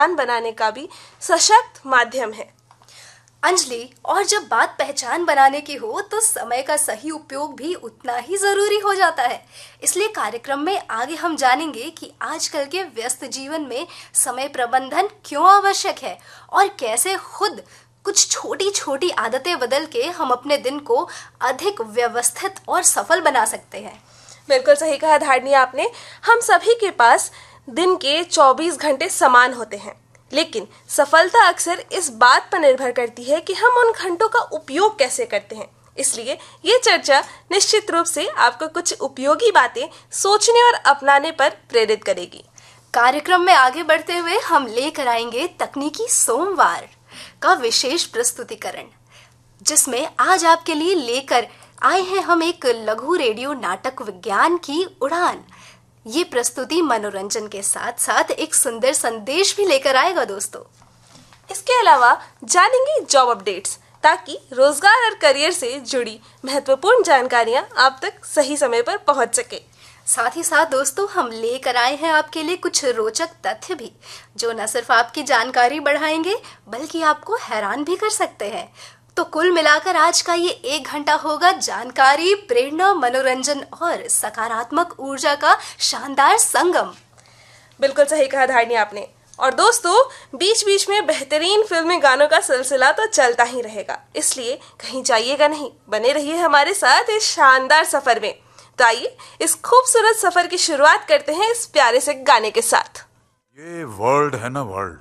बनाने का भी सशक्त माध्यम है। अंजलि, और जब बात पहचान बनाने की हो तो समय का सही उपयोग भी उतना ही जरूरी हो जाता है। इसलिए कार्यक्रम में आगे हम जानेंगे कि आजकल के व्यस्त जीवन में समय प्रबंधन क्यों आवश्यक है और कैसे खुद कुछ छोटी छोटी आदतें बदल के हम अपने दिन को अधिक व्यवस्थित और सफल बना सकते हैं। बिल्कुल सही कहा धारणी आपने। हम सभी के पास दिन के 24 घंटे समान होते हैं, लेकिन सफलता अक्सर इस बात पर निर्भर करती है कि हम उन घंटों का उपयोग कैसे करते हैं। इसलिए ये चर्चा निश्चित रूप से आपको कुछ उपयोगी बातें सोचने और अपनाने पर प्रेरित करेगी। कार्यक्रम में आगे बढ़ते हुए हम लेकर आएंगे तकनीकी सोमवार का विशेष प्रस्तुतिकरण, जिसमें आज आपके लिए लेकर आए हैं हम एक लघु रेडियो नाटक विज्ञान की उड़ान। ये प्रस्तुति मनोरंजन के साथ साथ एक सुंदर संदेश भी लेकर आएगा दोस्तों। इसके अलावा जानेंगे जॉब अपडेट्स, ताकि रोजगार और करियर से जुड़ी महत्वपूर्ण जानकारियां आप तक सही समय पर पहुंच सके। साथ ही साथ दोस्तों हम लेकर आए हैं आपके लिए कुछ रोचक तथ्य भी, जो न सिर्फ आपकी जानकारी बढ़ाएंगे बल्कि आपको हैरान भी कर सकते हैं। तो कुल मिलाकर आज का ये 1 घंटा होगा जानकारी, प्रेरणा, मनोरंजन और सकारात्मक ऊर्जा का शानदार संगम। बिल्कुल सही कहा धारणी आपने। और दोस्तों, बीच बीच में बेहतरीन फिल्मी गानों का सिलसिला तो चलता ही रहेगा, इसलिए कहीं जाइएगा नहीं, बने रहिए हमारे साथ इस शानदार सफर में। तो आइए इस खूबसूरत सफर की शुरुआत करते हैं इस प्यारे से गाने के साथ। ये वर्ल्ड है ना, वर्ल्ड,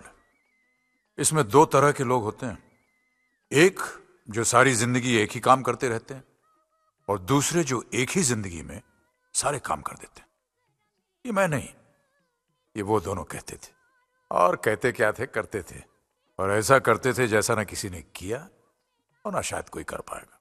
इसमें 2 तरह के लोग होते हैं। एक जो सारी जिंदगी एक ही काम करते रहते हैं, और दूसरे जो एक ही जिंदगी में सारे काम कर देते हैं। ये मैं नहीं, ये वो दोनों कहते थे। और कहते क्या थे, करते थे, और ऐसा करते थे जैसा ना किसी ने किया और ना शायद कोई कर पाएगा।